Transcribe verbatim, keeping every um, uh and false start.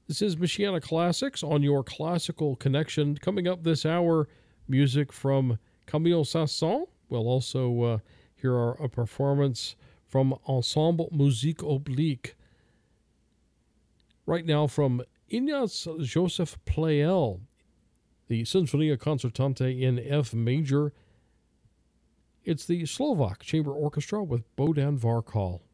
This is Michiana Classics on your Classical Connection. Coming up this hour, music from Camille Saint-Saëns. We'll also uh, hear our, a performance from Ensemble Musique Oblique. Right now from Ignaz Joseph Pleyel, the Sinfonia Concertante in F major. It's the Slovak Chamber Orchestra with Bohdan Varkal.